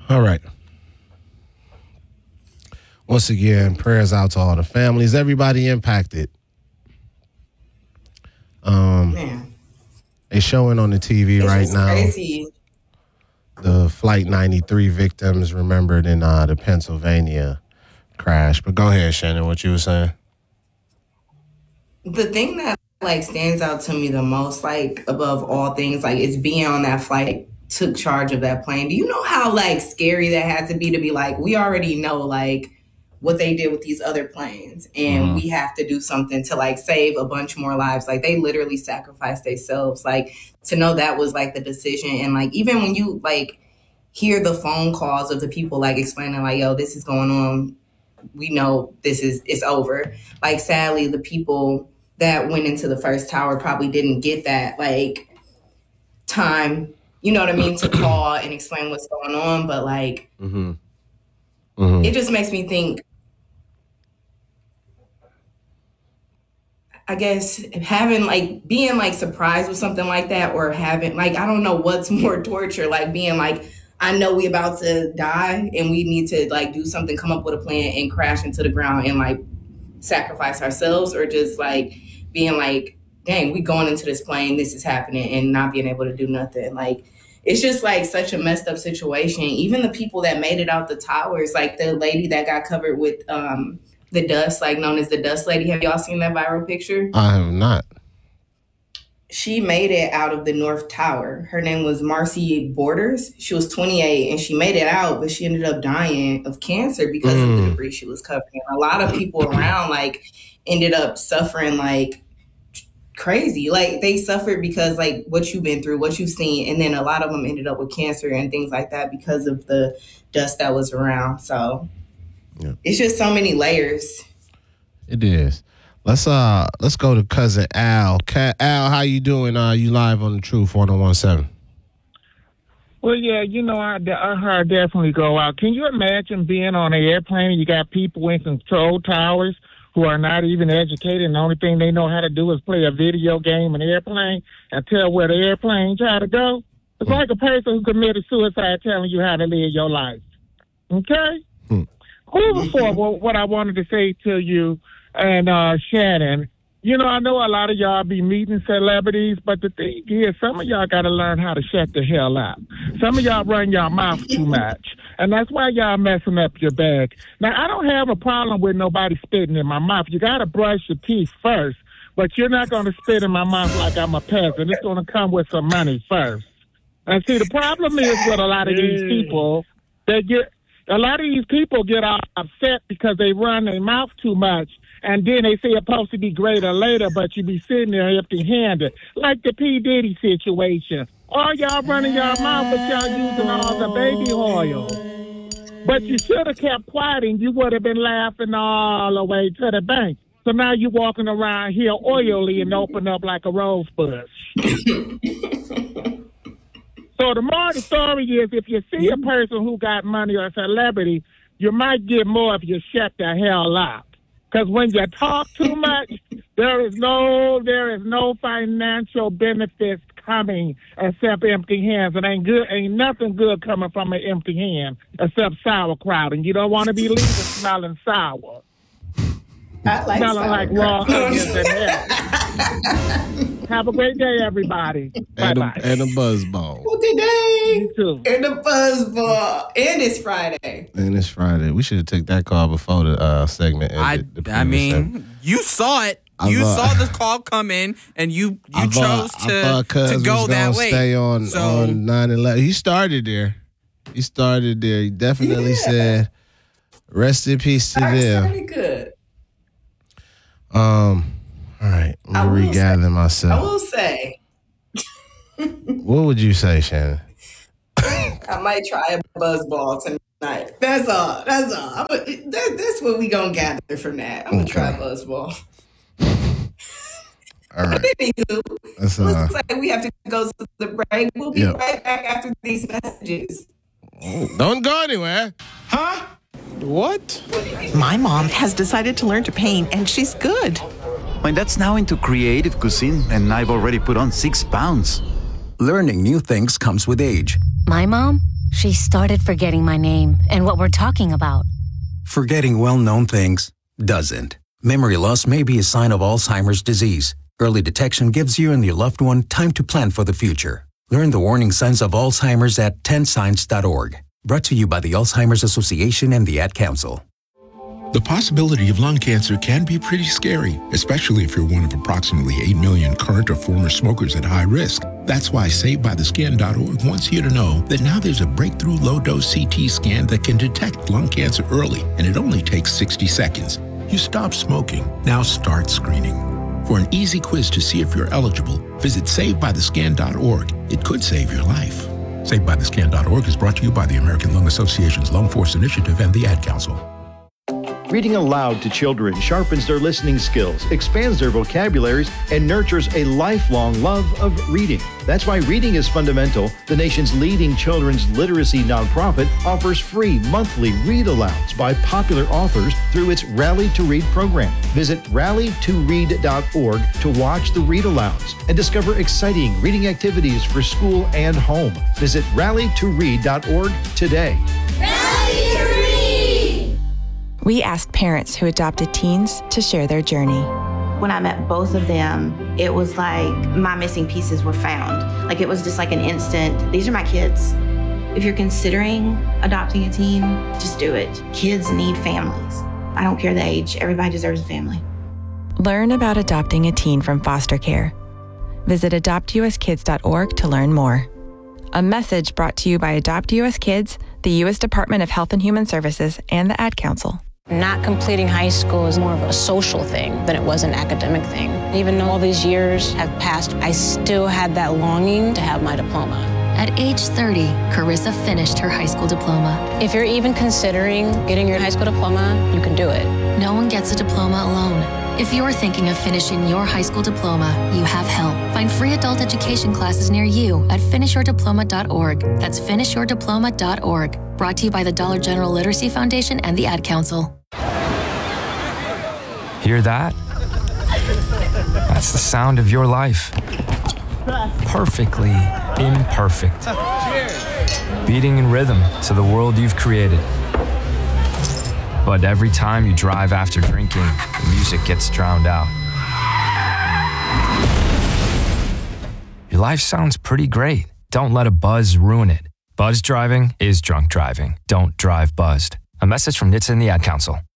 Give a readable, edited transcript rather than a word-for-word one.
All right. Once again, prayers out to all the families, everybody impacted. Man. They showing on the TV right now. Crazy. The Flight 93 victims remembered in the Pennsylvania crash. But go ahead, Shannon, what you were saying? The thing that stands out to me the most, above all things, is being on that flight, took charge of that plane. Do you know how scary that had to be we already know what they did with these other planes, and we have to do something to save a bunch more lives. They literally sacrificed themselves. To know that was the decision, and even when you hear the phone calls of the people explaining yo, this is going on, we know it's over. Sadly, the people that went into the first tower probably didn't get that time, you know what I mean, to call and explain what's going on. But it just makes me think, I guess, having being surprised with something like that, or having I don't know what's more torture, being I know we about to die and we need to do something, come up with a plan and crash into the ground and sacrifice ourselves, or just being dang, we going into this plane, this is happening, and not being able to do nothing. It's just such a messed up situation. Even the people that made it out the towers, the lady that got covered with the dust, known as the dust lady. Have y'all seen that viral picture? I have not. She made it out of the North Tower. Her name was Marcy Borders. She was 28 and she made it out, but she ended up dying of cancer because of the debris she was covering. A lot of people around ended up suffering crazy. They suffered because what you've been through, what you've seen, and then a lot of them ended up with cancer and things like that because of the dust that was around. So it's just so many layers. It is. Let's go to cousin Al. Al, how you doing? You live on the Truth 1017. Well, yeah, I definitely go out. Can you imagine being on an airplane and you got people in control towers who are not even educated, and the only thing they know how to do is play a video game in an airplane and tell where the airplane try to go? It's like a person who committed suicide telling you how to live your life. Okay? Moving forward, what I wanted to say to you and Shannon, I know a lot of y'all be meeting celebrities, but the thing is, some of y'all got to learn how to shut the hell up. Some of y'all run your mouth too much, and that's why y'all messing up your bag. Now, I don't have a problem with nobody spitting in my mouth. You got to brush your teeth first, but you're not going to spit in my mouth like I'm a peasant. It's going to come with some money first. And see, the problem is with a lot of these people, a lot of these people get upset because they run their mouth too much, and then they say it's supposed to be greater later, but you be sitting there empty-handed, like the P. Diddy situation. All y'all running your mouth, but y'all using all the baby oil. But you should have kept quiet, and you would have been laughing all the way to the bank. So now you walking around here oily and open up like a rose bush. So the moral of the story is, if you see a person who got money or a celebrity, you might get more if you shut the hell up. Because when you talk too much, there is no financial benefits coming except empty hands. It ain't nothing good coming from an empty hand except sauerkraut, and you don't want to be leaving smelling sour. I like smelling like raw onions and hell. Have a great day, everybody. Bye-bye. And a buzzball. Well, good day. You too. And a buzzball. And it's Friday. We should have took that call before the segment ended. I mean, you saw it. You saw the call come in, and you chose to go that way. Stay on 9/11. He started there. He definitely said, "Rest in peace to them." Pretty good. All right, let me regather myself. I will say. What would you say, Shannon? I might try a buzzball tonight. That's all. That's what we gonna gather from that. I'm gonna try a buzzball. All right. Looks like we have to go to the break. We'll be right back after these messages. Don't go anywhere. Huh? What? My mom has decided to learn to paint, and she's good. My dad's now into creative cuisine, and I've already put on 6 pounds. Learning new things comes with age. My mom, She started forgetting my name and what we're talking about. Forgetting well-known things doesn't. Memory loss may be a sign of Alzheimer's disease. Early detection gives you and your loved one time to plan for the future. Learn the warning signs of Alzheimer's at 10signs.org. Brought to you by the Alzheimer's Association and the Ad Council. The possibility of lung cancer can be pretty scary, especially if you're one of approximately 8 million current or former smokers at high risk. That's why SaveByTheScan.org wants you to know that now there's a breakthrough low-dose CT scan that can detect lung cancer early, and it only takes 60 seconds. You stop smoking. Now start screening. For an easy quiz to see if you're eligible, visit SaveByTheScan.org. It could save your life. SaveByTheScan.org is brought to you by the American Lung Association's Lung Force Initiative and the Ad Council. Reading aloud to children sharpens their listening skills, expands their vocabularies, and nurtures a lifelong love of reading. That's why Reading is Fundamental, the nation's leading children's literacy nonprofit, offers free monthly read-alouds by popular authors through its Rally to Read program. Visit rallytoread.org to watch the read-alouds and discover exciting reading activities for school and home. Visit rallytoread.org today. Rally to Read! We asked parents who adopted teens to share their journey. When I met both of them, it was like my missing pieces were found. Like it was just like an instant, these are my kids. If you're considering adopting a teen, just do it. Kids need families. I don't care the age, everybody deserves a family. Learn about adopting a teen from foster care. Visit adoptuskids.org to learn more. A message brought to you by Adopt US Kids, the U.S. Department of Health and Human Services, and the Ad Council. Not completing high school is more of a social thing than it was an academic thing. Even though all these years have passed, I still had that longing to have my diploma. At age 30, Carissa finished her high school diploma. If you're even considering getting your high school diploma, you can do it. No one gets a diploma alone. If you're thinking of finishing your high school diploma, you have help. Find free adult education classes near you at finishyourdiploma.org. That's finishyourdiploma.org. Brought to you by the Dollar General Literacy Foundation and the Ad Council. Hear that? That's the sound of your life. Perfectly imperfect. Beating in rhythm to the world you've created. But every time you drive after drinking, the music gets drowned out. Your life sounds pretty great. Don't let a buzz ruin it. Buzz driving is drunk driving. Don't drive buzzed. A message from NHTSA and the Ad Council.